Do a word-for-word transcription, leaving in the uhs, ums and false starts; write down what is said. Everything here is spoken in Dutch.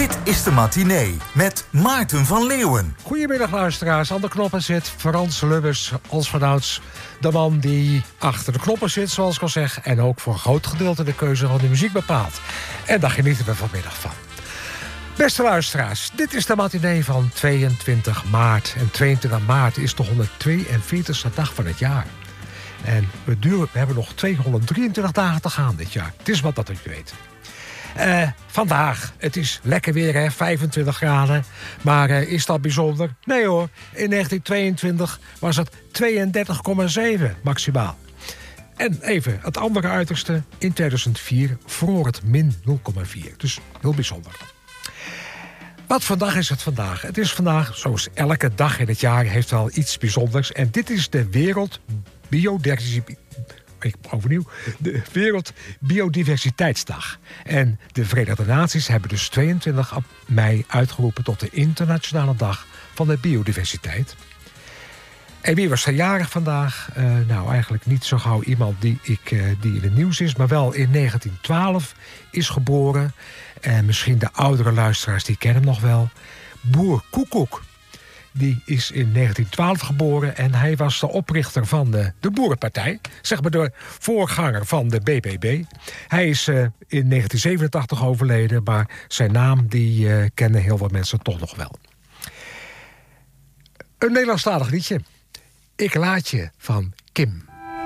Dit is de matinee met Maarten van Leeuwen. Goedemiddag luisteraars. Aan de knoppen zit Frans Lubbers, als vanouds de man die achter de knoppen zit, zoals ik al zeg, en ook voor een groot gedeelte de keuze van de muziek bepaalt. En daar genieten we vanmiddag van. Beste luisteraars, dit is de matinee van tweeëntwintig maart. En tweeëntwintig maart is de honderdtweeënveertigste dag van het jaar. En we, duren, we hebben nog tweehonderddrieëntwintig dagen te gaan dit jaar. Het is wat dat je weet. Uh, vandaag, het is lekker weer, hè, vijfentwintig graden. Maar uh, is dat bijzonder? Nee hoor, in negentien tweeëntwintig was het tweeëndertig komma zeven maximaal. En even het andere uiterste, in tweeduizend vier vroor het min nul komma vier. Dus heel bijzonder. Wat vandaag is het vandaag? Het is vandaag, zoals elke dag in het jaar, heeft wel iets bijzonders. En dit is de Wereld Biodiversiteit. Ik overnieuw. De Wereldbiodiversiteitsdag. En de Verenigde Naties hebben dus tweeëntwintig mei uitgeroepen tot de internationale dag van de biodiversiteit. En wie was er jarig vandaag? Uh, nou, eigenlijk niet zo gauw iemand die, ik, uh, die in het nieuws is, maar wel in negentien twaalf is geboren. En misschien de oudere luisteraars die kennen hem nog wel. Boer Koekoek. Die is in negentien twaalf geboren en hij was de oprichter van de, de Boerenpartij. Zeg maar de voorganger van de B B B. Hij is uh, in negentien zevenentachtig overleden, maar zijn naam die uh, kennen heel wat mensen toch nog wel. Een Nederlandstalig liedje. Ik laat je van Kim.